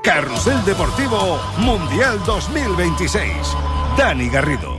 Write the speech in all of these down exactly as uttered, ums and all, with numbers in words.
Carrusel Deportivo Mundial dos mil veintiséis. Dani Garrido.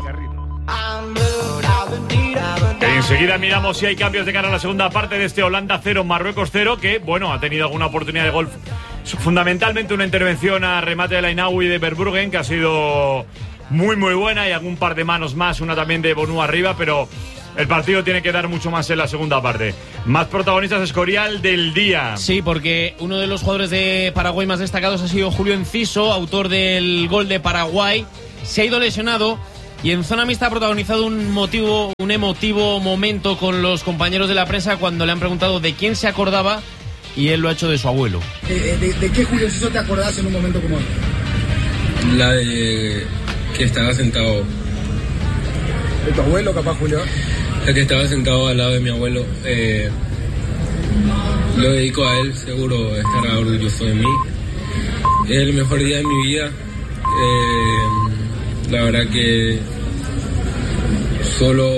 Enseguida miramos si hay cambios de cara a la segunda parte de este Holanda cero, Marruecos cero, que, bueno, ha tenido alguna oportunidad de gol. Fundamentalmente una intervención a remate de Lainaoui de Verbruggen, que ha sido muy, muy buena, y algún par de manos más, una también de Bonu arriba, pero el partido tiene que dar mucho más en la segunda parte. Más protagonistas, Escorial, del día. Sí, porque uno de los jugadores de Paraguay más destacados ha sido Julio Enciso, autor del gol de Paraguay. Se ha ido lesionado y en zona mixta ha protagonizado un motivo, un emotivo momento con los compañeros de la prensa cuando le han preguntado de quién se acordaba, y él lo ha hecho de su abuelo. ¿De, de, de qué Julio Enciso te acordás en un momento como este? La de que estaba sentado. ¿De tu abuelo, capaz, Julio? La que estaba sentado al lado de mi abuelo. Eh, lo dedico a él, seguro estará orgulloso de mí. Es el mejor día de mi vida. Eh, la verdad que solo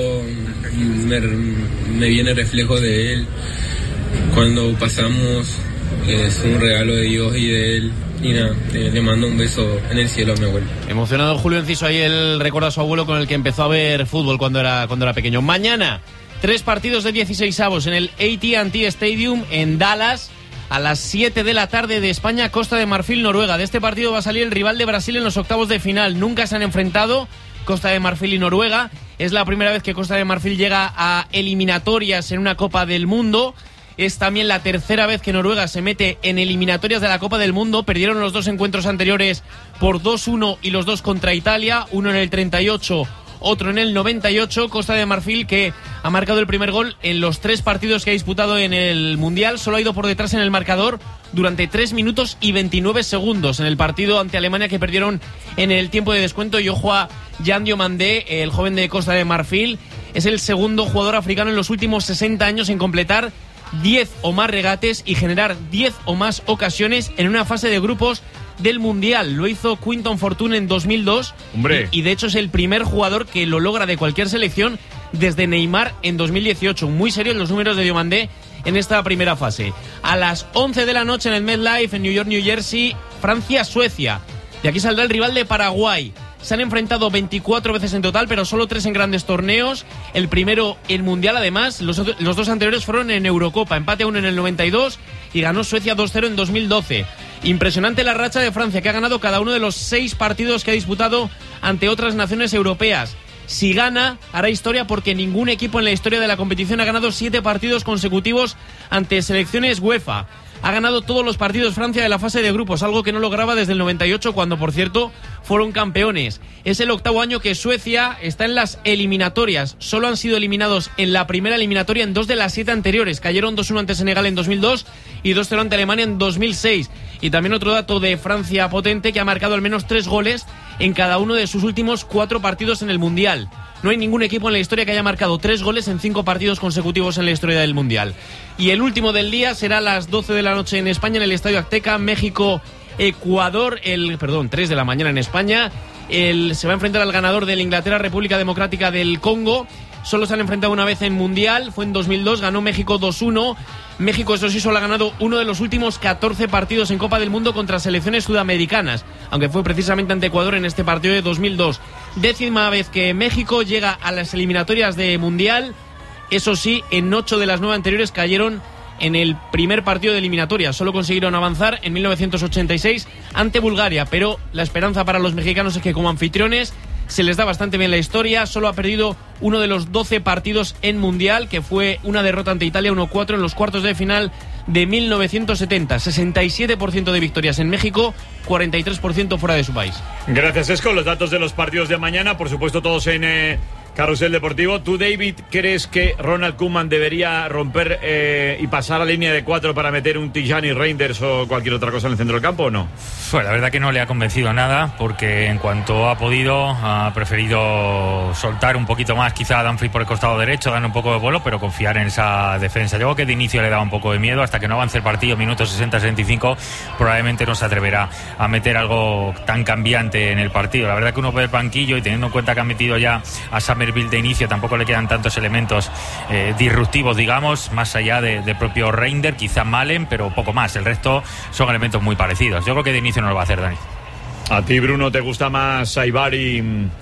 me, me viene reflejo de él. Cuando pasamos, es un regalo de Dios y de él. Y nada, le, le mando un beso en el cielo a mi abuelo. Emocionado Julio Enciso, ahí él recuerda a su abuelo con el que empezó a ver fútbol cuando era, cuando era pequeño. Mañana, tres partidos de dieciseisavos en el A T and T Stadium en Dallas. A las siete de la tarde de España, Costa de Marfil, Noruega. De este partido va a salir el rival de Brasil en los octavos de final. Nunca se han enfrentado Costa de Marfil y Noruega. Es la primera vez que Costa de Marfil llega a eliminatorias en una Copa del Mundo. Es también la tercera vez que Noruega se mete en eliminatorias de la Copa del Mundo. Perdieron los dos encuentros anteriores por dos uno y los dos contra Italia. Uno en el treinta y ocho, otro en el noventa y ocho. Costa de Marfil, que ha marcado el primer gol en los tres partidos que ha disputado en el Mundial. Solo ha ido por detrás en el marcador durante tres minutos y veintinueve segundos en el partido ante Alemania, que perdieron en el tiempo de descuento. Y ojo a Jan Diomandé, el joven de Costa de Marfil. Es el segundo jugador africano en los últimos sesenta años en completar diez o más regates y generar diez o más ocasiones en una fase de grupos del Mundial. Lo hizo Quinton Fortune en dos mil dos. Hombre. Y, y de hecho es el primer jugador que lo logra de cualquier selección desde Neymar en dos mil dieciocho. Muy serios los números de Diomandé en esta primera fase. A las once de la noche en el MetLife en New York, New Jersey, Francia-Suecia. De aquí saldrá el rival de Paraguay. Se han enfrentado veinticuatro veces en total, pero solo tres en grandes torneos. El primero en Mundial, además. Los, los dos anteriores fueron en Eurocopa. Empate a uno en el noventa y dos y ganó Suecia dos cero en dos mil doce. Impresionante la racha de Francia, que ha ganado cada uno de los seis partidos que ha disputado ante otras naciones europeas. Si gana, hará historia, porque ningún equipo en la historia de la competición ha ganado siete partidos consecutivos ante selecciones UEFA. Ha ganado todos los partidos Francia de la fase de grupos, algo que no lograba desde el noventa y ocho, cuando, por cierto, fueron campeones. Es el octavo año que Suecia está en las eliminatorias. Solo han sido eliminados en la primera eliminatoria en dos de las siete anteriores. Cayeron dos uno ante Senegal en dos mil dos y dos cero ante Alemania en dos mil seis. Y también otro dato de Francia potente, que ha marcado al menos tres goles en cada uno de sus últimos cuatro partidos en el Mundial. No hay ningún equipo en la historia que haya marcado tres goles en cinco partidos consecutivos en la historia del Mundial. Y el último del día será a las doce de la noche en España, en el Estadio Azteca, México-Ecuador, el perdón, tres de la mañana en España. El, se va a enfrentar al ganador del Inglaterra-República Democrática del Congo. Solo se han enfrentado una vez en Mundial, fue en dos mil dos, ganó México dos uno. México, eso sí, solo ha ganado uno de los últimos catorce partidos en Copa del Mundo contra selecciones sudamericanas, aunque fue precisamente ante Ecuador en este partido de dos mil dos. Décima vez que México llega a las eliminatorias de Mundial. Eso sí, en ocho de las nueve anteriores cayeron en el primer partido de eliminatoria. Solo consiguieron avanzar en mil novecientos ochenta y seis ante Bulgaria, pero la esperanza para los mexicanos es que como anfitriones se les da bastante bien la historia. Solo ha perdido uno de los doce partidos en Mundial, que fue una derrota ante Italia uno cuatro en los cuartos de final de mil novecientos setenta. sesenta y siete por ciento de victorias en México, cuarenta y tres por ciento fuera de su país. Gracias, Esco. Los datos de los partidos de mañana, por supuesto, todos en eh, Carrusel Deportivo. ¿Tú, David, crees que Ronald Koeman debería romper eh, y pasar a línea de cuatro para meter un Tijani Reinders o cualquier otra cosa en el centro del campo o no? Pues la verdad que no le ha convencido nada, porque en cuanto ha podido ha preferido soltar un poquito más quizá a Dumfries por el costado derecho, darle un poco de vuelo, pero confiar en esa defensa. Yo creo que de inicio le daba un poco de miedo. Hasta que no avance el partido, minutos sesenta sesenta y cinco, probablemente no se atreverá a meter algo tan cambiante en el partido. La verdad que uno ve el banquillo y teniendo en cuenta que han metido ya a Sam Summerville de inicio tampoco le quedan tantos elementos eh, disruptivos, digamos, más allá de, de propio Reinder, quizá Malen, pero poco más. El resto son elementos muy parecidos. Yo creo que de inicio no lo va a hacer Dani. ¿A ti, Bruno, te gusta más Saibari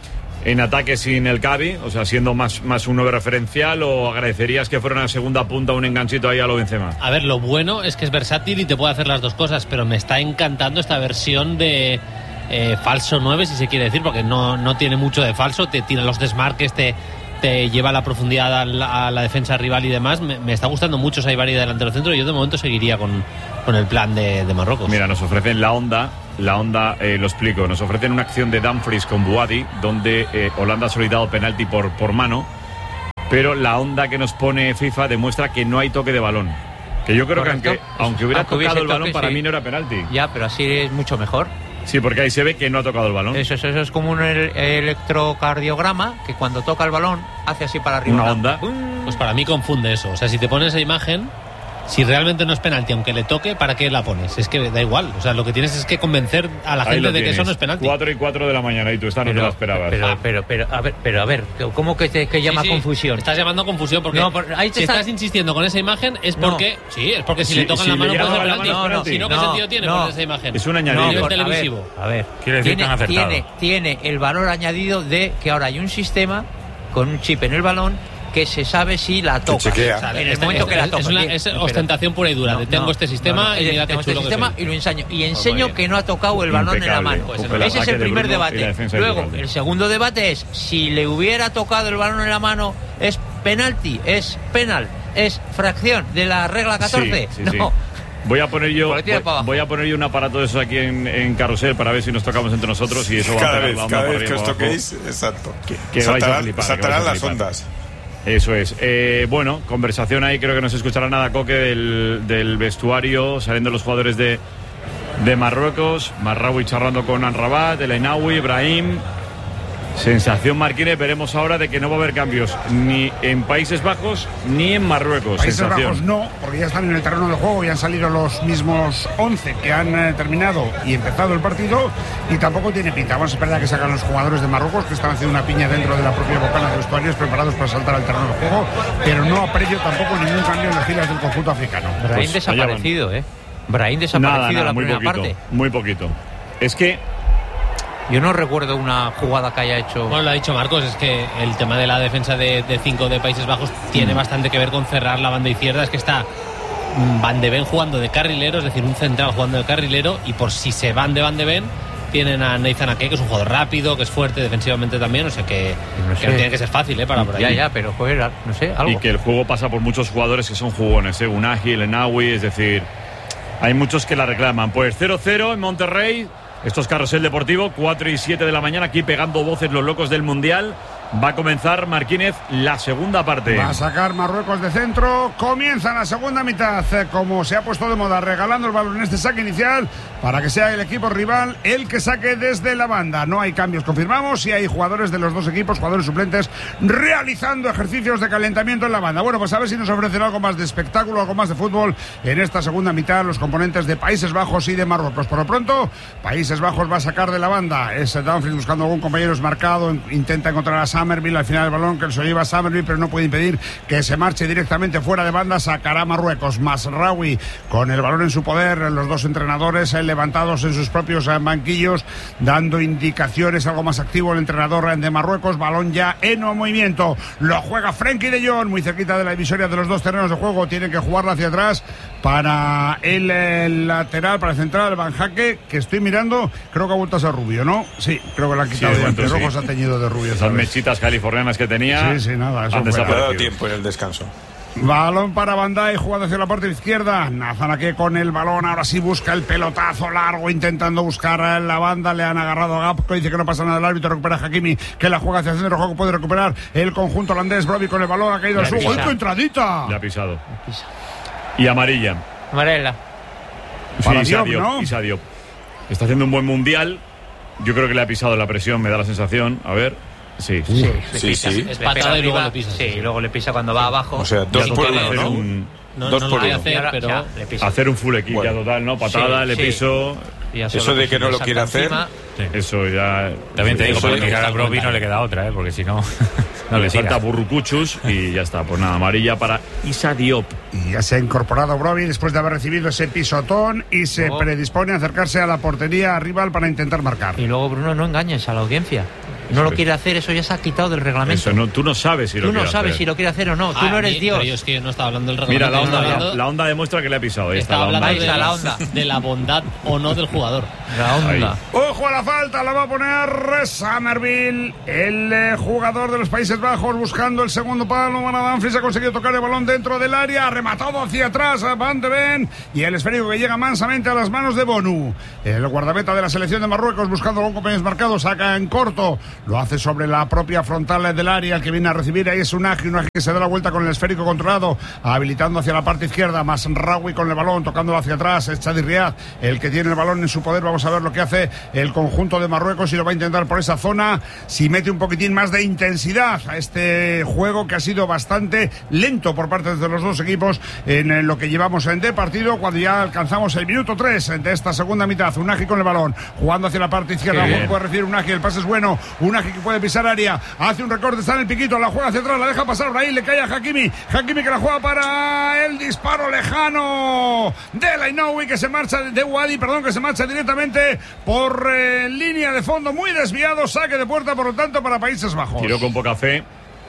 en ataque sin el Cavi? O sea, siendo más, más un nueve referencial, ¿o agradecerías que fuera una segunda punta, un enganchito ahí a lo Benzema? A ver, lo bueno es que es versátil y te puede hacer las dos cosas, pero me está encantando esta versión de eh, falso nueve, si se quiere decir, porque no, no tiene mucho de falso, te tira los desmarques, te, te lleva a la profundidad a la, a la defensa rival y demás. Me, me está gustando mucho Saibari delantero centro y yo de momento seguiría con, con el plan de, de Marruecos. Mira, nos ofrecen la onda. La onda, eh, lo explico, nos ofrecen una acción de Dumfries con Buadi, donde eh, Holanda ha solicitado penalti por, por mano, pero la onda que nos pone FIFA demuestra que no hay toque de balón. Que yo creo Correcto. que aunque, aunque hubiera Aunque tocado el toque, balón, para sí. mí no era penalti. Ya, pero así es mucho mejor. Sí, porque ahí se ve que no ha tocado el balón. Eso, eso, eso es como un el- electrocardiograma que cuando toca el balón hace así para arriba. Una onda. Pues para mí confunde eso. O sea, si te pones esa imagen, si realmente no es penalti, aunque le toque, ¿para qué la pones? Es que da igual. O sea, lo que tienes es que convencer a la Ahí gente lo de que tienes. eso no es penalti. cuatro y cuatro de la mañana y tú esta no te la esperabas. Pero, pero, pero, a ver, pero a ver, ¿cómo que, te, que llama Sí, sí. confusión? Estás llamando confusión porque No, por- ahí te si está- estás insistiendo con esa imagen es No. porque sí, es porque si Si- le tocan si la le mano llega puede ser la penalti. mano, No, es no, penalti. si no, ¿qué No, sentido tiene no. poner esa imagen? Es un añadido. A nivel por- a ver, televisivo. a ver, Quiere decir que han tiene, acertado. tiene, tiene el valor añadido de que ahora hay un sistema con un chip en el balón que se sabe si la toca. chequea. O sea, en el Este- momento que la es- toca. es una- Bien, es espera. ostentación pura y dura. No, de tengo no, este sistema no, no. y mira qué Tengo este chulo que sistema soy. y lo enseño. Y muy enseño bien. que no ha tocado el balón en la Impecable. mano. Pues Ojo, el el Ese es ataque el de primer Bruno y la debate. defensa Luego, impecable. el segundo debate es si le hubiera tocado el balón en la mano, ¿es penalti? ¿Es penal? ¿Es fracción de la regla catorce? Sí, sí, no. sí. Voy a poner yo Porque tira voy, para abajo. voy a poner yo un aparato de esos aquí en, en Carrusel para ver si nos tocamos entre nosotros y eso va a Cada pegar vez, la onda cada por vez que arriba os y para abajo. toquéis, exacto. Que, que vais a saltarán flipar, que saltarán vais a las flipar. ondas. Eso es. Eh, bueno, conversación ahí, creo que no se escuchará nada, Coque, del, del vestuario, saliendo los jugadores de, de Marruecos. Marraoui charlando con Anrabat, El Ainaoui, Ibrahim. Sensación, Marquínez, veremos ahora de que no va a haber cambios ni en Países Bajos ni en Marruecos. Países Sensación. Bajos no, porque ya están en el terreno de juego y han salido los mismos once que han eh, terminado y empezado el partido, y tampoco tiene pinta. Vamos a esperar a que salgan los jugadores de Marruecos, que están haciendo una piña dentro de la propia bocana de vestuarios, preparados para saltar al terreno de juego, pero no aprecio tampoco ningún cambio en las filas del conjunto africano. Brahim Pues allá van. desaparecido, ¿eh? Brahim desaparecido Nada, en nada, la muy primera poquito, parte. muy poquito. Es que Yo no recuerdo una jugada que haya hecho. Bueno, lo ha dicho Marcos, es que el tema de la defensa de, de cinco de Países Bajos tiene bastante que ver con cerrar la banda izquierda. Es que está mm, Van de Ven jugando de carrilero, es decir, un central jugando de carrilero, y por si se van de Van de Ven, tienen a Nathan Ake, que es un jugador rápido, que es fuerte defensivamente también, o sea que No que sé. no tiene que ser fácil, ¿eh? Para por ahí. Ya, ya, pero joder, no sé, algo. y que el juego pasa por muchos jugadores que son jugones, ¿eh? Unagi, El Enawi, es decir, hay muchos que la reclaman. Pues cero cero en Monterrey. Esto es Carrusel Deportivo, cuatro y siete de la mañana, aquí pegando voces los locos del Mundial. Va a comenzar, Marquínez, la segunda parte. Va a sacar Marruecos de centro. Comienza la segunda mitad, eh, como se ha puesto de moda, regalando el balón en este saque inicial para que sea el equipo rival el que saque desde la banda. No hay cambios, confirmamos, y hay jugadores de los dos equipos, jugadores suplentes, realizando ejercicios de calentamiento en la banda. Bueno, pues a ver si nos ofrecen algo más de espectáculo, algo más de fútbol en esta segunda mitad los componentes de Países Bajos y de Marruecos. Por lo pronto, Países Bajos va a sacar de la banda. Es Dumfries buscando algún compañero marcado, intenta encontrar a Summerville, al final el balón que se lo lleva a Summerville, pero no puede impedir que se marche directamente fuera de banda. Sacará Marruecos. Masraoui con el balón en su poder, los dos entrenadores eh, levantados en sus propios eh, banquillos, dando indicaciones, algo más activo el entrenador eh, de Marruecos. Balón ya en movimiento, lo juega Frenkie de Jong, muy cerquita de la divisoria de los dos terrenos de juego. Tiene que jugarla hacia atrás para el, el lateral, para el central, Van Jaque, que estoy mirando, creo que ha vuelto a ser rubio, ¿no? Sí, creo que lo han Sí, quitado de de momento antes. sí. Rojo se ha teñido de rubio. Esas ¿sabes? mechitas californianas que tenía Sí, sí, nada, eso han fuera. Le ha dado desaparecido. tiempo en el descanso. Balón para Bandai, jugando hacia la parte izquierda. Nazanaque con el balón, ahora sí busca el pelotazo largo, intentando buscar a la banda. Le han agarrado a Gapco, dice que no pasa nada. El árbitro recupera a Hakimi, que la juega hacia el centro. Juego puede recuperar el conjunto holandés. Broby con el balón, ha caído al suelo. ¡Uy, qué entradita! Le ha pisado. Y amarilla. Varela. Sí, Para Issa Diop, Diop, ¿no? Issa Diop. Está haciendo un buen mundial. Yo creo que le ha pisado la presión, me da la sensación. A ver. Sí, Sí, le Sí, pisa. sí. Es Le patada pega y luego arriba, le pisa. Sí, y luego le pisa cuando va abajo. O sea, dos Ya por total, uno, hacer ¿no? un- No, Dos no por lo voy a uno. hacer, Ya, pero ya, le pisa. hacer un full kick Bueno. ya total, ¿no? Patada, Sí, le sí. piso. Y ya Eso solo de que no le lo salta quiere hacer. encima. Eso ya. También te digo, eso para ya- tirar a Broby no le queda otra, ¿eh? Porque si no... No, le falta Burrucuchus y ya está. Pues nada, amarilla para Issa Diop. Y ya se ha incorporado Brobbey después de haber recibido ese pisotón y se luego predispone a acercarse a la portería rival para intentar marcar. Y luego, Bruno, no engañes a la audiencia. No lo quiere hacer, eso ya se ha quitado del reglamento. Eso no, tú no sabes si lo Tú quiere no sabes hacer. si lo quiere hacer o no. Tú Ah, no eres mi- Dios. Pero yo es que yo no estaba hablando del Mira, reglamento. la onda, estaba la, hablando, la onda demuestra que le ha pisado. Ahí está estaba la onda. hablando de, Ahí está la la, onda. de la bondad o no del jugador. La onda. Ojo a la falta, la va a poner Summerville, el eh, jugador de los Países Bajos, buscando el segundo palo. Van a Dumfries ha conseguido tocar el balón dentro del área, ha rematado hacia atrás a Van de Ven y el esférico que llega mansamente a las manos de Bonu. El guardameta de la selección de Marruecos buscando con compañeros marcados, saca en corto, lo hace sobre la propia frontal del área. El que viene a recibir ahí es Unagi, Unagi que se da la vuelta con el esférico controlado, habilitando hacia la parte izquierda, Masraoui con el balón, tocándolo hacia atrás, es Chadi Riad el que tiene el balón en su poder. Vamos a ver lo que hace el conjunto de Marruecos y lo va a intentar por esa zona, si mete un poquitín más de intensidad a este juego que ha sido bastante lento por parte de los dos equipos en lo que llevamos en de partido, cuando ya alcanzamos el minuto tres de esta segunda mitad. Unagi con el balón, jugando hacia la parte izquierda, puede recibir Unagi, el pase es bueno, Unagi que puede pisar área, hace un recorte, está en el piquito, la juega hacia atrás, la deja pasar, ahí le cae a Hakimi, Hakimi que la juega para el disparo lejano de Lainoui, que se marcha de Wadi, perdón, que se marcha directamente por eh, línea de fondo, muy desviado, saque de puerta, por lo tanto, para Países Bajos. Tiró con poca fe.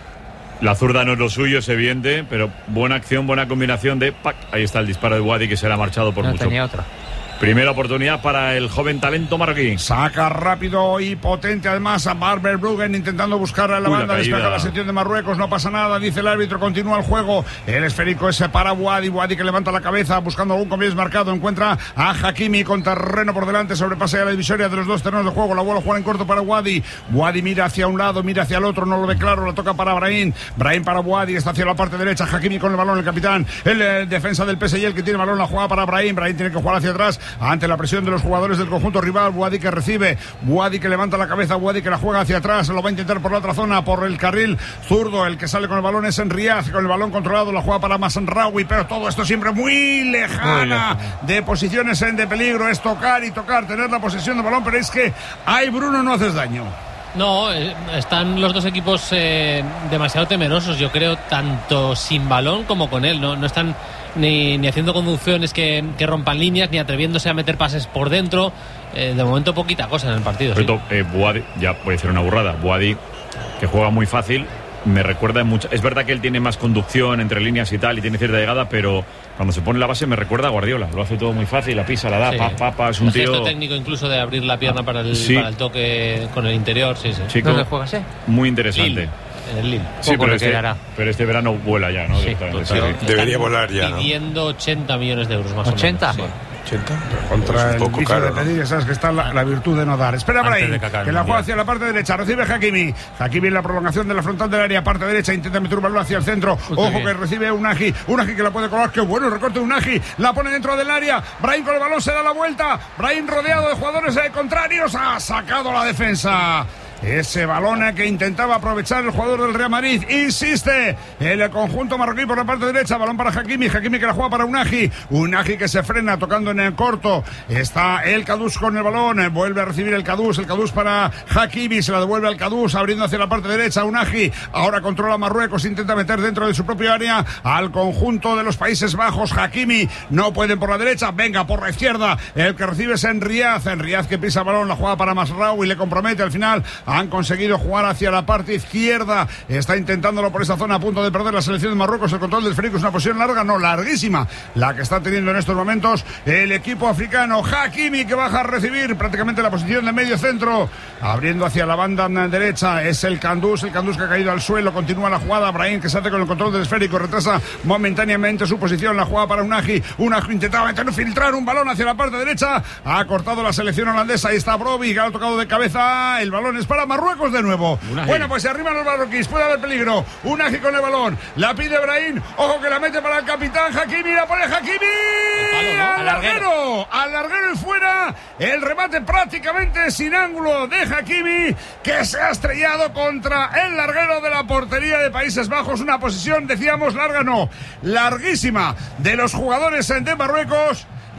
La zurda no es lo suyo, es evidente, pero buena acción, buena combinación de ¡pac! Ahí está el disparo de Wadi, que se le ha marchado por No mucho. tenía otra. Primera oportunidad para el joven talento marroquí. Saca rápido y potente además a Barber Bruggen intentando buscar a la Uy, banda, la despeja caída. la sección de Marruecos, no pasa nada, dice el árbitro, continúa el juego. El esférico es para Wadi, Wadi que levanta la cabeza buscando algún comienzo marcado, encuentra a Hakimi con terreno por delante, sobrepasa ya la divisoria de los dos terrenos de juego, la bola juega en corto para Wadi. Wadi mira hacia un lado, mira hacia el otro, no lo ve claro, lo toca para Brahim. Brahim para Wadi, está hacia la parte derecha, Hakimi con el balón, el capitán, el, el defensa del P S G, el que tiene el balón, la juega para Brahim. Brahim tiene que jugar hacia atrás ante la presión de los jugadores del conjunto rival. Wadi que recibe, Wadi que levanta la cabeza, Wadi que la juega hacia atrás, lo va a intentar por la otra zona, por el carril zurdo. El que sale con el balón es Enriaz, con el balón controlado, la juega para Masraoui, pero todo esto siempre muy lejana de posiciones en de peligro. Es tocar y tocar, tener la posesión del balón, pero es que ahí, Bruno, no haces daño. No, eh, están los dos equipos eh, demasiado temerosos, yo creo, tanto sin balón como con él. No, no están ni, ni haciendo conducciones que, que rompan líneas, ni atreviéndose a meter pases por dentro. Eh, de momento, poquita cosa en el partido. Sí. Eh, Boadi, ya puede ser una burrada. Boadi, que juega muy fácil, me recuerda mucho. Es verdad que él tiene más conducción entre líneas y tal, y tiene cierta llegada, pero cuando se pone la base me recuerda a Guardiola. Lo hace todo muy fácil, la pisa, la da, Sí. pa, pa, pa, es un El tío gesto técnico incluso de abrir la pierna para el, Sí. para el toque con el interior, sí, sí. chico ¿Dónde juegas, eh? muy interesante. Lille, en el Lille. Sí, Poco pero le este, quedará. pero este verano vuela ya, ¿no? Sí, Directamente, total. sí. Debería Están volar ya, ¿no? pidiendo ochenta millones de euros más ¿ochenta? o menos. Sí. ochenta. Contra Es el un poco vicio caro, de ¿no? pedir, ya sabes que está la, la virtud de no dar. Espera Antes Brahim, de que acabe que el la juega Mundial. hacia la parte derecha, recibe Hakimi. Hakimi en la prolongación de la frontal del área, parte derecha, intenta meter un balón hacia el centro. Uy, qué Ojo bien. que recibe Unagi, Unagi que la puede colar, qué bueno el recorte de Unagi, la pone dentro del área. Brahim con el balón se da la vuelta. Brahim rodeado de jugadores eh, contrarios, ha sacado la defensa. Ese balón que intentaba aprovechar el jugador del Real Madrid. Insiste el conjunto marroquí por la parte derecha. Balón para Hakimi. Hakimi que la juega para Unagi. Unagi que se frena tocando en el corto. Está el Cadús con el balón. Vuelve a recibir el Cadús. El Cadús para Hakimi. Se la devuelve al Cadús abriendo hacia la parte derecha. Unagi ahora controla Marruecos. Intenta meter dentro de su propio área al conjunto de los Países Bajos. Hakimi no pueden por la derecha. Venga por la izquierda. El que recibe es Enriaz. Enriaz que pisa el balón. La juega para Masraoui y le compromete al final. Han conseguido jugar hacia la parte izquierda. Está intentándolo por esa zona, a punto de perder la selección de Marruecos. El control del esférico es una posición larga, no, larguísima, la que está teniendo en estos momentos el equipo africano. Hakimi que baja a recibir prácticamente la posición de medio centro. Abriendo hacia la banda derecha es el Candús. El Candús que ha caído al suelo. Continúa la jugada. Brahim que se hace con el control del esférico. Retrasa momentáneamente su posición. La jugada para Unagi. Unagi intentaba meter, filtrar un balón hacia la parte derecha. Ha cortado la selección holandesa. Ahí está Brobbey que ha tocado de cabeza. El balón es para Marruecos de nuevo. Unagi. Bueno, pues se arriban los marroquíes, puede haber peligro. Unagi con el balón, la pide Brahim, ojo que la mete para el capitán Hakimi, la pone Hakimi palo, ¿no? al Al larguero, al larguero y fuera. El remate prácticamente sin ángulo de Hakimi, que se ha estrellado contra el larguero de la portería de Países Bajos. Una posición, decíamos, larga no, larguísima de los jugadores de Marruecos.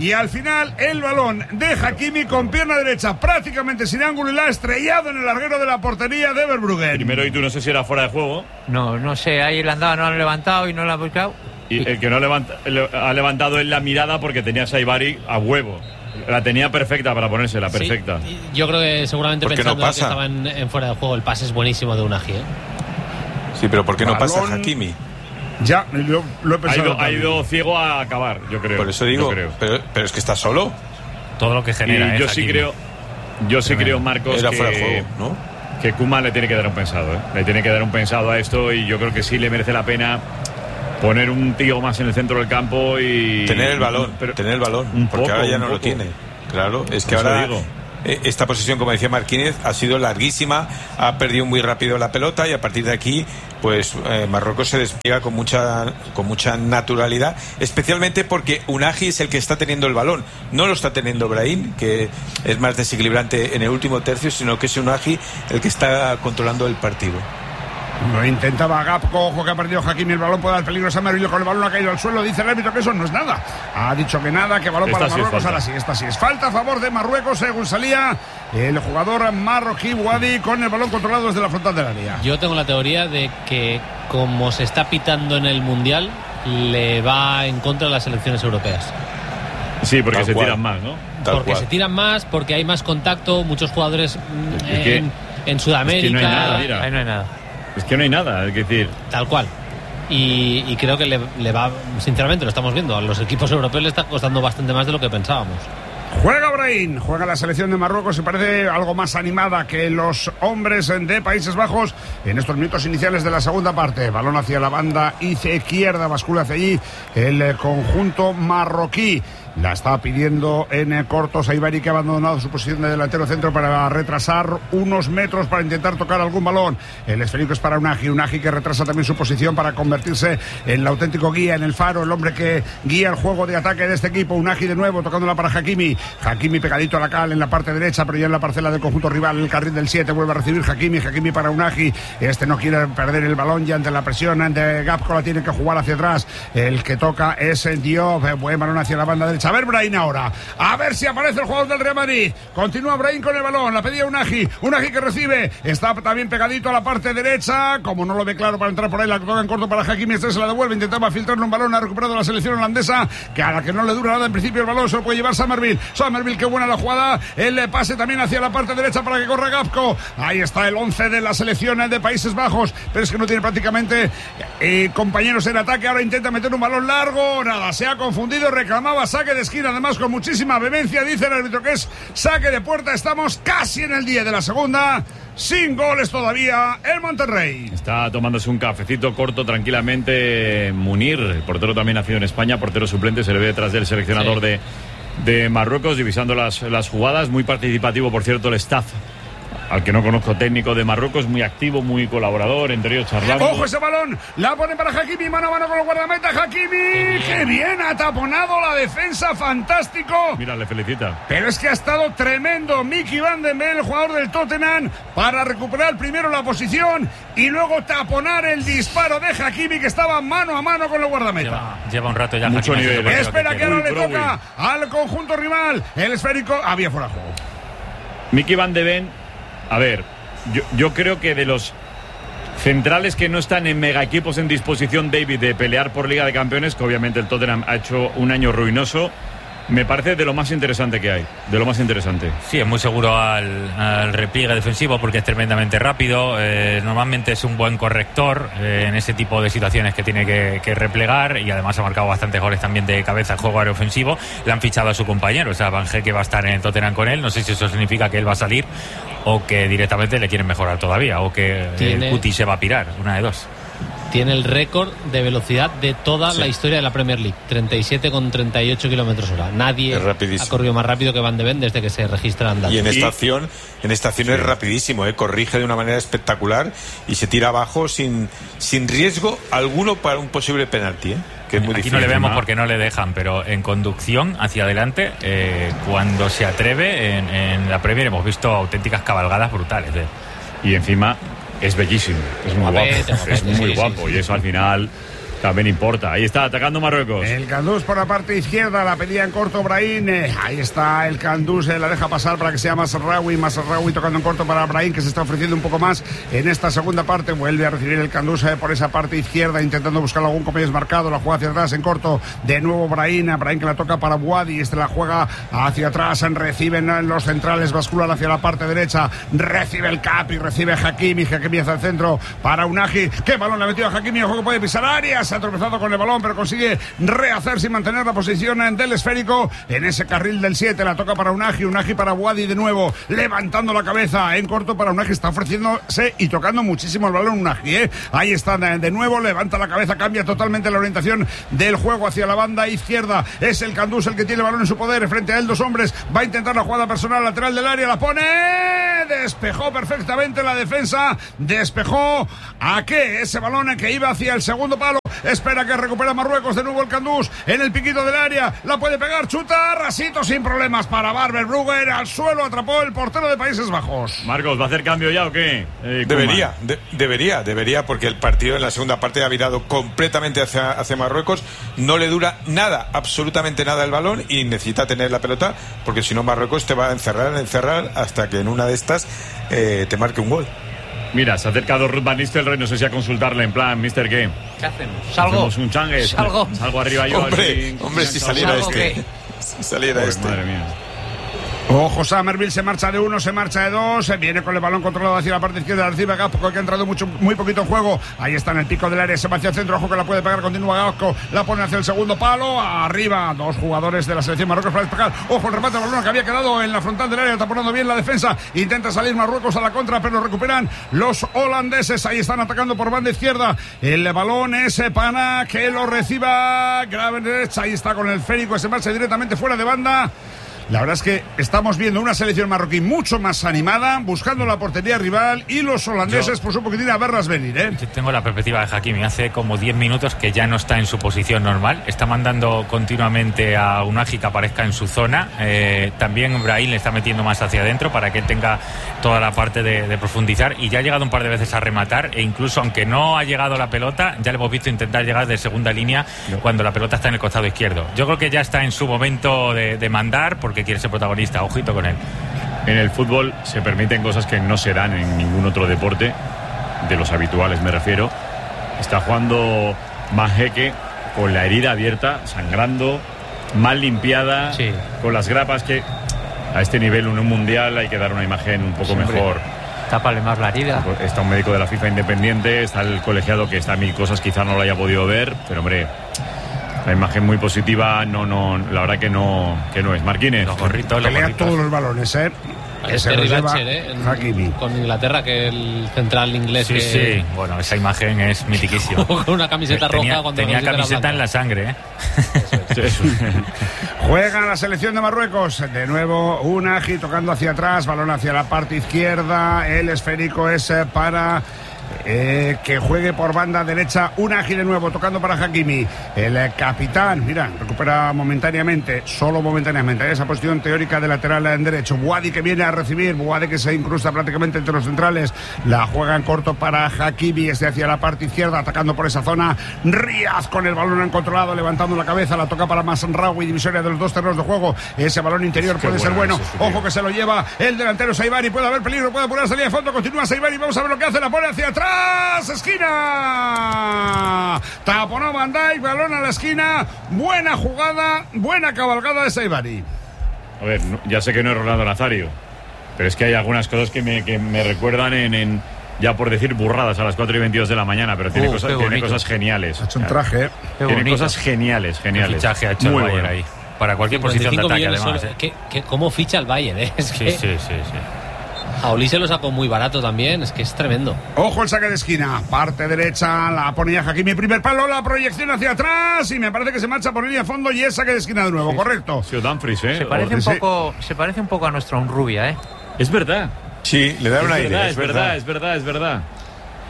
y al final el balón de Hakimi con pierna derecha prácticamente sin ángulo y la ha estrellado en el larguero de la portería de Verbruggen. Primero, y tú no sé si era fuera de juego. No, no sé, ahí el andaba, no lo han levantado y no lo han buscado. Y el que no levanta, ha levantado es la mirada porque tenía a Saibari a huevo. La tenía perfecta para ponérsela, perfecta. Sí, yo creo que seguramente pensando no que estaba en, en fuera de juego, el pase es buenísimo de Unagi, ¿eh? Sí, pero ¿por qué no Balón... pasa Hakimi? Ya, lo, lo he pensado. Ha ido, ha ido ciego a acabar, yo creo. Por eso digo, creo. Pero, pero es que está solo. Todo lo que genera. Y ¿eh, yo Hakimi? sí creo, yo sí creo, Marcos, Era que, fuera de juego, ¿no? que Koeman le tiene que dar un pensado, ¿eh? Le tiene que dar un pensado a esto y yo creo que sí le merece la pena poner un tío más en el centro del campo y... Tener el balón, pero tener el balón, porque poco, ahora ya no poco. lo tiene. Claro, es que Eso ahora digo. esta posición, como decía Marquínez, ha sido larguísima, ha perdido muy rápido la pelota y a partir de aquí, pues eh, Marruecos se despliega con mucha con mucha naturalidad, especialmente porque Unagi es el que está teniendo el balón, no lo está teniendo Brahim, que es más desequilibrante en el último tercio, sino que es Unagi el que está controlando el partido. Lo intentaba Gapco, ojo que ha perdido Hakimi, el balón puede dar peligro a Samarvillo, con el balón ha caído al suelo, dice el árbitro que eso no es nada. Ha dicho que nada, que balón Esta para sí es Marruecos, falta. ahora sí, esta sí es falta a favor de Marruecos, según salía el jugador marroquí Wadi con el balón controlado desde la frontal del área. Yo tengo la teoría de que como se está pitando en el Mundial, le va en contra de las selecciones europeas. Sí, porque Tal se cual. tiran más, ¿no? Tal Porque cual. se tiran más, porque hay más contacto, muchos jugadores mm, Es que- en, en Sudamérica. es que no hay nada, mira. Ahí no hay nada. Es que no hay nada, es decir... Tal cual. Y, y creo que le, le va, sinceramente, lo estamos viendo, a los equipos europeos le está costando bastante más de lo que pensábamos. Juega Brahim, juega la selección de Marruecos y parece algo más animada que los hombres de Países Bajos en estos minutos iniciales de la segunda parte. Balón hacia la banda izquierda, bascula hacia allí el conjunto marroquí. La está pidiendo en corto Saibari, que ha abandonado su posición de delantero centro para retrasar unos metros para intentar tocar algún balón. El esférico es para Unagi, Unagi que retrasa también su posición para convertirse en el auténtico guía, en el faro, el hombre que guía el juego de ataque de este equipo. Unagi de nuevo tocándola para Hakimi. Hakimi pegadito a la cal en la parte derecha, pero ya en la parcela del conjunto rival, el carril del siete, vuelve a recibir Hakimi, Hakimi para Unagi. Este no quiere perder el balón ya ante la presión de Gapco, la tiene que jugar hacia atrás. El que toca es el Diop, buen balón hacia la banda derecha. A ver Brahim ahora, a ver si aparece el jugador del Real Madrid. Continúa Brahim con el balón, la pedía Unagi, Unagi que recibe, está también pegadito a la parte derecha, como no lo ve claro para entrar por ahí, la toca en corto para Hakimi, este se la devuelve, intentaba filtrarle un balón, ha recuperado la selección holandesa, que a la que no le dura nada en principio el balón, se lo puede llevar Somerville, Somerville, qué buena la jugada, el pase también hacia la parte derecha para que corra Gapco, ahí está el once de la selección de Países Bajos, pero es que no tiene prácticamente eh, compañeros en ataque, ahora intenta meter un balón largo, nada, se ha confundido, reclamaba saque de esquina, además con muchísima vehemencia, dice el árbitro que es saque de puerta, estamos casi en el diez de la segunda, sin goles todavía el Monterrey. Está tomándose un cafecito corto tranquilamente Munir, el portero también nacido en España, portero suplente, se le ve detrás del seleccionador Sí. de, de Marruecos, divisando las, las jugadas, muy participativo, por cierto, el staff, al que no conozco, técnico de Marruecos, muy activo, muy colaborador, entre ellos charlando. Ojo ese balón, la pone para Hakimi, mano a mano con el guardameta, Hakimi, qué bien ha taponado la defensa, fantástico. Mira, le felicita. Pero es que ha estado tremendo Mickey Van de Mel, el jugador del Tottenham, para recuperar primero la posición y luego taponar el disparo de Hakimi, que estaba mano a mano con el guardameta. Lleva, lleva un rato ya. Mucho Hakimi nivel. haciendo lo Espera que que quiere. ahora le Uy, toca al conjunto rival, el esférico, había fuera de juego. Mickey Van de Ven, a ver, yo, yo creo que de los centrales que no están en mega equipos en disposición, David, de pelear por Liga de Campeones, que obviamente el Tottenham ha hecho un año ruinoso, me parece de lo más interesante que hay, de lo más interesante. Sí, es muy seguro al, al repliegue defensivo porque es tremendamente rápido. Eh, normalmente es un buen corrector eh, en ese tipo de situaciones que tiene que, que replegar y además ha marcado bastantes goles también de cabeza en juego aéreo ofensivo. Le han fichado a su compañero, o sea, Van Geel, que va a estar en el Tottenham con él. No sé si eso significa que él va a salir o que directamente le quieren mejorar todavía o que Tiene- el Cuti se va a pirar, una de dos. Tiene el récord de velocidad de toda Sí. la historia de la Premier League, treinta y siete coma treinta y ocho kilómetros hora. Nadie Es rapidísimo. ha corrido más rápido que Van de Ven desde que se registra andando. Y en Y- esta acción, en esta acción es rapidísimo, ¿eh? Corrige de una manera espectacular y se tira abajo sin, sin riesgo alguno para un posible penalti, ¿eh? Que es muy Aquí difícil. no le vemos ¿no? porque no le dejan, pero en conducción hacia adelante, eh, cuando se atreve, en, en la Premier hemos visto auténticas cabalgadas brutales. ¿eh? Y encima es bellísimo, es muy Guapete, guapo, guapete, es muy sí, guapo sí, y eso al final También importa. Ahí está, atacando Marruecos. El Candús por la parte izquierda, la pedía en corto Brahim. Eh, ahí está el Candús, eh, la deja pasar para que sea Masraoui. Masraoui tocando en corto para Brahim, que se está ofreciendo un poco más en esta segunda parte. Vuelve a recibir el Candús eh, por esa parte izquierda, intentando buscar algún compañero marcado. La juega hacia atrás en corto. De nuevo Brahim. Brahim que la toca para Buadi. Este la juega hacia atrás. Reciben los centrales, basculan hacia la parte derecha. Recibe el Capi, recibe Hakimi. Hakimi hacia el centro para Unagi. ¿Qué balón le ha metido a Hakimi? El juego puede pisar áreas. Se ha tropezado con el balón, pero consigue rehacerse y mantener la posición del esférico en ese carril del siete. La toca para Unagi, Unagi para Buadi de nuevo, levantando la cabeza en corto para Unagi. Está ofreciéndose y tocando muchísimo el balón Unagi, ¿eh? Ahí está de nuevo, levanta la cabeza, cambia totalmente la orientación del juego hacia la banda izquierda. Es el Candús el que tiene el balón en su poder. Frente a él dos hombres, va a intentar la jugada personal lateral del área, la pone, despejó perfectamente la defensa, despejó a qué, ese balón que iba hacia el segundo palo. Espera que recupera Marruecos, de nuevo el Candús en el piquito del área, la puede pegar, chuta, rasito sin problemas para Barber-Brugger, al suelo atrapó el portero de Países Bajos. Marcos, ¿va a hacer cambio ya o qué? Eh, debería, de, debería, debería, porque el partido en la segunda parte ha virado completamente hacia, hacia Marruecos, no le dura nada, absolutamente nada el balón y necesita tener la pelota, porque si no Marruecos te va a encerrar, encerrar hasta que en una de estas eh, te marque un gol. Mira, se ha acercado Ruth Van Nistelrooy, no sé si a consultarle en plan, mister, ¿qué? ¿Qué hacemos? ¿Salgo? ¿Hacemos un changue? ¿Salgo? Salgo arriba yo. Hombre, así, hombre, si saliera este. Si saliera Joder, este. Madre mía. Ojo, Summerville se marcha de uno, se marcha de dos, viene con el balón controlado hacia la parte izquierda, recibe Gapco, que ha entrado mucho, muy poquito en juego. Ahí está en el pico del área, se va hacia el centro, ojo que la puede pegar, continúa Gapco, la pone hacia el segundo palo, arriba, dos jugadores de la selección Marruecos para despejar. Ojo, el remate del balón que había quedado en la frontal del área, taponando bien la defensa, intenta salir Marruecos a la contra, pero recuperan los holandeses. Ahí están atacando por banda izquierda, el balón es para que lo reciba Gravenberch. Ahí está con el esférico, se marcha directamente fuera de banda. La verdad es que estamos viendo una selección marroquí mucho más animada, buscando la portería rival, y los holandeses, Yo, pues un poquitín a verlas venir, ¿eh? Yo tengo la perspectiva de Hakimi. Hace como diez minutos que ya no está en su posición normal. Está mandando continuamente a Unagi que aparezca en su zona. Eh, también Brahim le está metiendo más hacia adentro para que él tenga toda la parte de, de profundizar. Y ya ha llegado un par de veces a rematar. E incluso aunque no ha llegado la pelota, ya le hemos visto intentar llegar de segunda línea cuando la pelota está en el costado izquierdo. Yo creo que ya está en su momento de, de mandar, porque quiere ser protagonista. Ojito con él. En el fútbol se permiten cosas que no se dan en ningún otro deporte, de los habituales me refiero. Está jugando Majeke con la herida abierta, sangrando, mal limpiada, sí, con las grapas, que a este nivel en un mundial hay que dar una imagen un poco sí, mejor. Tápale más la herida. Está un médico de la FIFA independiente, está el colegiado que está a mil cosas, quizás no lo haya podido ver, pero hombre, la imagen muy positiva, no, no, la verdad que no, que no es. Marquines. Los gorritos, los pelea gorritos. todos los balones, ¿eh? Es Terry Batcher, ¿eh? En, con Inglaterra, que el central inglés. Sí, que... sí. Bueno, esa imagen es mitiquísima. Con una camiseta tenía, roja. Cuando tenía la camiseta en la sangre, ¿eh? Eso es. Juega la selección de Marruecos. De nuevo, Unagi tocando hacia atrás, balón hacia la parte izquierda. El esférico es para Eh, que juegue por banda derecha. Unagi de nuevo tocando para Hakimi, el eh, capitán. Mira, recupera momentáneamente, solo momentáneamente, esa posición teórica de lateral en derecho. Buadi que viene a recibir, Buadi que se incrusta prácticamente entre los centrales, la juega en corto para Hakimi, este hacia la parte izquierda, atacando por esa zona. Riaz con el balón en controlado, levantando la cabeza, la toca para Masraoui, divisoria de los dos terrenos de juego. Ese balón interior puede ser bueno. Ojo que se lo lleva el delantero Saibari, puede haber peligro, puede apurar, salida de fondo, continúa Saibari, vamos a ver lo que hace, la pone hacia atrás. Esquina, taponó Van Dijk, balón a la esquina. Buena jugada, buena cabalgada de Saibari. A ver, no, ya sé que no es Rolando Nazario, pero es que hay algunas cosas que me, que me recuerdan en, en, ya por decir burradas, a las cuatro y veintidós de la mañana, pero tiene, uh, cosas, tiene cosas geniales. Ha hecho un traje, ¿eh? Tiene bonito. Cosas geniales, geniales. El fichaje ha hecho muy el Bayern bueno ahí. Para cualquier posición de ataque, además. Solo, ¿eh? ¿Qué, qué, ¿Cómo ficha el Bayern? ¿eh? Es sí, que... sí, sí, sí. A Oli se lo sacó muy barato también, es que es tremendo. Ojo el saque de esquina, parte derecha, la pone ya Hakimi, primer palo, la proyección hacia atrás y me parece que se marcha por línea de fondo y es saque de esquina de nuevo, sí, correcto. Sí, Dumfries, ¿eh? Se parece, un poco, se parece un poco a nuestro Rubia, ¿eh? Es verdad. Sí, le da un es aire. Verdad, es, es verdad, verdad, es verdad, es verdad.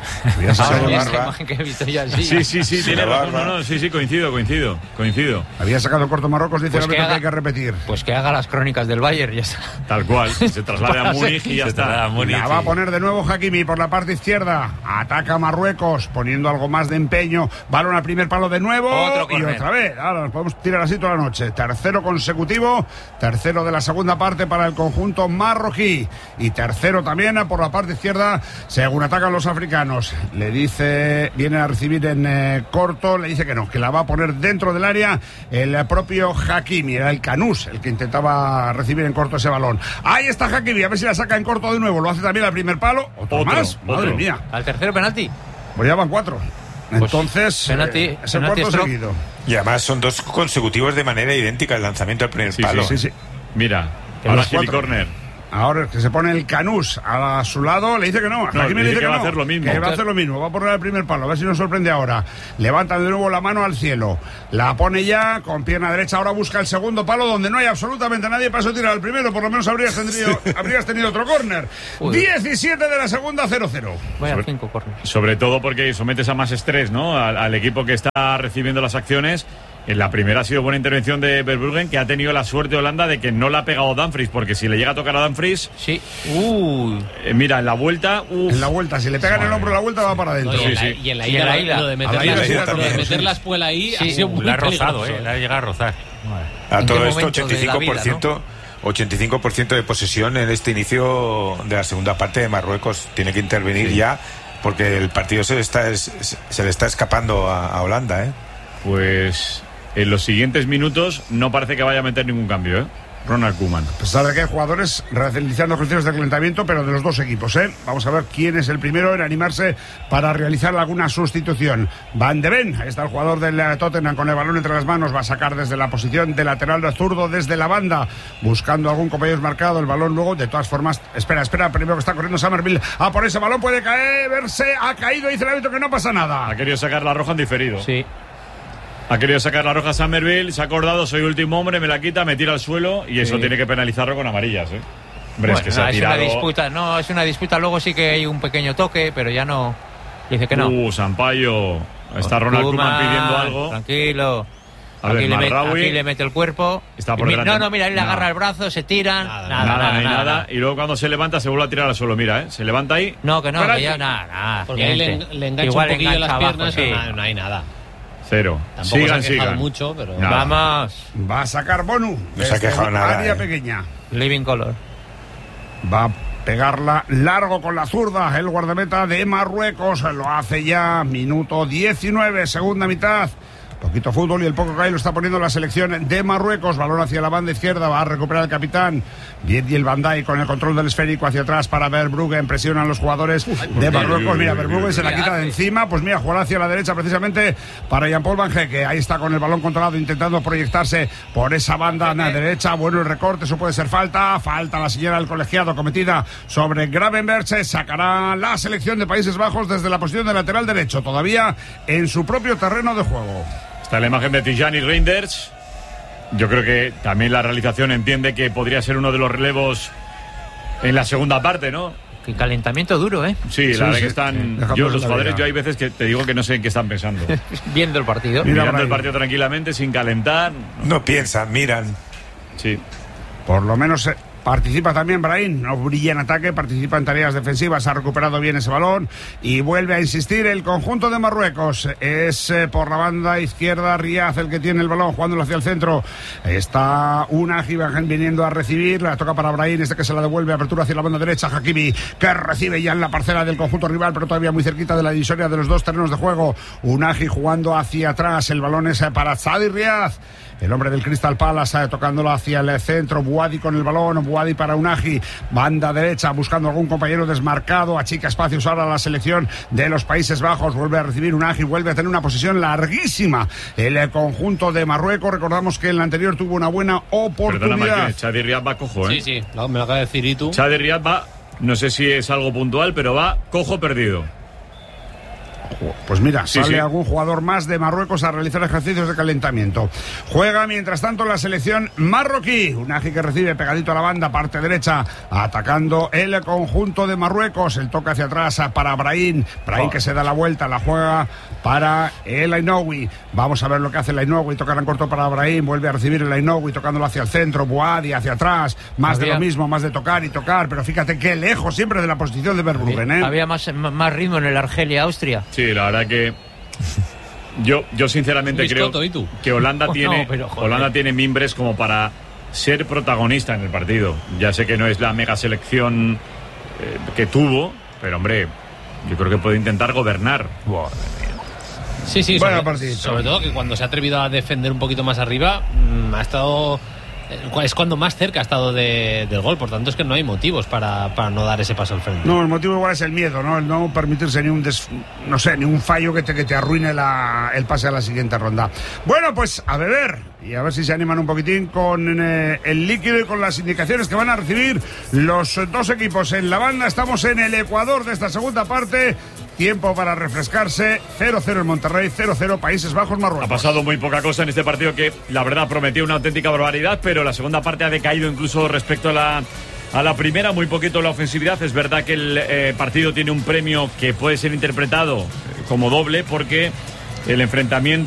Había sacado, Ahora, barba. esta imagen que he visto yo así. Sí, sí, sí, tiene la razón. barba. No, no, sí, sí, coincido, coincido, coincido. Había sacado corto Marruecos, dice Pues el que árbitro que haga- hay que repetir. Pues que haga las crónicas del Bayern, ya está. Tal cual. Se traslade a Múnich y ya Se traslada a está. Múnich. La va a poner de nuevo Hakimi por la parte izquierda. Ataca Marruecos, poniendo algo más de empeño. Balón al primer palo de nuevo. Otro y córner. otra vez. Ahora nos podemos tirar así toda la noche. Tercero consecutivo. Tercero de la segunda parte para el conjunto marroquí. Y tercero también por la parte izquierda, según atacan los africanos. Le dice, viene a recibir en eh, corto. Le dice que no, que la va a poner dentro del área el eh, propio Hakimi. Era el Canús el que intentaba recibir en corto ese balón. Ahí está Hakimi. A ver si la saca en corto de nuevo. Lo hace también al primer palo. Otro, Otro, más. Madre otro. mía. Al tercero penalti. Pues ya van cuatro. Entonces, penalti- eh, es el penalti cuarto stroke. seguido. Y además son dos consecutivos de manera idéntica el lanzamiento al primer Sí, palo. Sí, sí. Mira, Que ahora los Gili cuatro. Corner. Ahora es que se pone el Canús a su lado, le dice que no. No, Hakimi le le dice dice que va a no, hacer lo mismo. que va a hacer lo mismo. Va a poner el primer palo, a ver si nos sorprende ahora. Levanta de nuevo la mano al cielo. La pone ya con pierna derecha. Ahora busca el segundo palo donde no hay absolutamente nadie para eso tirar al primero. Por lo menos habrías tenido, habrías tenido otro córner. Uy. diecisiete de la segunda, cero cero. Vaya Sobre- cinco córner. Sobre todo porque sometes a más estrés, ¿no? Al, al equipo que está recibiendo las acciones. En la primera ha sido buena intervención de Verbruggen, que ha tenido la suerte Holanda de que no le ha pegado Dumfries, porque si le llega a tocar a Dumfries, Sí. Uy. eh, mira, en la vuelta, uf, En la vuelta, si le pega en el hombro la vuelta va para adentro. No, y, en la, sí. y en la Y en ida, la lo- ida. lo de A meter, la ida la, sí lo de también, meter sí. la espuela ahí Sí. ha sido muy La ha rozado, peligroso. ¿eh? La ha llegado a rozar. A ¿En todo qué esto, momento de la ochenta y cinco por ciento, vida, ochenta y cinco por ciento de posesión en este inicio de la segunda parte de Marruecos. Tiene que intervenir ya porque el partido se le está, es- se le está escapando a, a Holanda, ¿eh? pues en los siguientes minutos no parece que vaya a meter ningún cambio, ¿eh? Ronald Koeman. A pesar de que hay jugadores realizando ejercicios de calentamiento, pero de los dos equipos, ¿eh? Vamos a ver quién es el primero en animarse para realizar alguna sustitución. Van de Ven, ahí está el jugador del eh, Tottenham con el balón entre las manos, va a sacar desde la posición de lateral zurdo, desde la banda, buscando algún compañero marcado, el balón luego, de todas formas, espera, espera, primero que está corriendo Somerville, a por ese balón puede caer, verse, ha caído, dice el árbitro que no pasa nada. Ha querido sacar la roja en diferido. Sí. Ha querido sacar la roja a Somerville, se ha acordado, soy último hombre, me la quita, me tira al suelo y eso Sí. tiene que penalizarlo con amarillas, ¿eh? Hombre, Bueno, es que se no, ha es tirado. una disputa, no, es una disputa. Luego sí que hay un pequeño toque, pero ya no. Dice que no. Uh, Sampaio. Está Ronald Koeman pidiendo algo. Tranquilo. A ver, aquí, le mete, Marraoui. aquí le mete el cuerpo. Está por Y mi- delante. No, no, mira, él le Nada. agarra el brazo, se tiran. Nada, Nada, Nada, nada, no hay nada, nada. nada. Y luego cuando se levanta se vuelve a tirar al suelo. Mira, ¿eh? Se levanta ahí. No, que no, Penalti. que ya nada, nada. Porque ahí le, siguiente. le engancha Igual un poquillo engancha las abajo, piernas, sí. pero no, no hay nada. Cero. Tampoco sigan, se ha quejado sigan. mucho, pero... Nada. Vamos. Va a sacar Bonu. No se ha desde quejado el nada, área eh. pequeña. Living color. Va a pegarla largo con la zurda el guardameta de Marruecos. Lo hace ya, minuto diecinueve, segunda mitad. Poquito fútbol y el poco que hay lo está poniendo la selección de Marruecos. Balón hacia la banda izquierda, va a recuperar el capitán. Bien, y el Van Dijk con el control del esférico hacia atrás para Verbruggen. Presionan los jugadores de Marruecos. Mira, Verbruggen se la quita de encima. Pues mira, jugar hacia la derecha precisamente para Jean-Paul Van Hecke. Ahí está con el balón controlado intentando proyectarse por esa banda derecha. Bueno, el recorte, eso puede ser falta. Falta la señora del colegiado cometida sobre Gravenberch. Se sacará la selección de Países Bajos desde la posición de lateral derecho. Todavía en su propio terreno de juego. Está la imagen de Tijani Reinders. Yo creo que también la realización entiende que podría ser uno de los relevos en la segunda parte, ¿no? Qué calentamiento duro, ¿eh? Sí, Sí, la verdad sí, que están. sí. Dejamos Yo, la los jugadores, vida. yo hay veces que te digo que no sé en qué están pensando. Viendo el partido. Mira, Mirando el Brian. partido tranquilamente, sin calentar. No piensan, miran. Sí. Por lo menos eh, participa también Brahim, no brilla en ataque, participa en tareas defensivas, ha recuperado bien ese balón y vuelve a insistir el conjunto de Marruecos. Es eh, por la banda izquierda Riaz el que tiene el balón, jugándolo hacia el centro. Está una Gibajan viniendo a recibir, la toca para Brahim, este que se la devuelve, apertura hacia la banda derecha, Hakimi, que recibe ya en la parcela del conjunto rival, pero todavía muy cerquita de la divisoria de los dos terrenos de juego. Unagi jugando hacia atrás, el balón es eh, para Sadi Riaz. El hombre del Crystal Palace eh, tocándolo hacia el centro. Buadi con el balón. Buadi para Unagi. Banda derecha buscando algún compañero desmarcado. Achica espacios ahora la selección de los Países Bajos. Vuelve a recibir Unagi. Vuelve a tener una posesión larguísima. El eh, conjunto de Marruecos. Recordamos que en la anterior tuvo una buena Perdona, oportunidad. Martínez. Chadi Riad va cojo, ¿eh? Sí, sí, lo- me lo acaba de decir y tú. Chadi Riad va. No sé si es algo puntual, pero va cojo perdido. Pues mira, Sí, sale sí. algún jugador más de Marruecos a realizar ejercicios de calentamiento. Juega mientras tanto la selección marroquí. Unai que recibe pegadito a la banda, parte derecha, atacando el conjunto de Marruecos. El toque hacia atrás para Brahim. Brahim Oh. que se da la vuelta, la juega para el Ainoui. Vamos a ver lo que hace el Ainoui. Toca en corto para Brahim. Vuelve a recibir el Ainoui, tocándolo hacia el centro. Boadi hacia atrás. Más Había- de lo mismo, más de tocar y tocar. Pero fíjate qué lejos siempre de la posición de Verbruggen, ¿eh? Había más, más ritmo en el Argelia-Austria. Sí, la verdad que yo, yo sinceramente creo Biscotto, ¿y tú? que Holanda No, tiene pero, joder. Holanda tiene mimbres como para ser protagonista en el partido. Ya sé que no es la mega selección eh, que tuvo, pero hombre, yo creo que puede intentar gobernar. Sí, sí, Bueno, sobre, partidito. sobre todo que cuando se ha atrevido a defender un poquito más arriba, mmm, ha estado. eh, Es cuando más cerca ha estado de- del gol, por tanto es que no hay motivos para, para no dar ese paso al frente. No, el motivo igual es el miedo, ¿no? El no permitirse ni un des- no sé, ni un fallo que te, que te arruine la, el pase a la siguiente ronda. Bueno, pues a beber y a ver si se animan un poquitín con eh, el líquido y con las indicaciones que van a recibir los dos equipos en la banda. Estamos en el Ecuador de esta segunda parte. Tiempo para refrescarse. cero cero en Monterrey, cero cero Países Bajos, Marruecos. Ha pasado muy poca cosa en este partido que la verdad prometía una auténtica barbaridad, pero la segunda parte ha decaído incluso respecto a la, a la primera, muy poquito la ofensividad. Es verdad que el eh, partido tiene un premio que puede ser interpretado como doble porque el enfrentamiento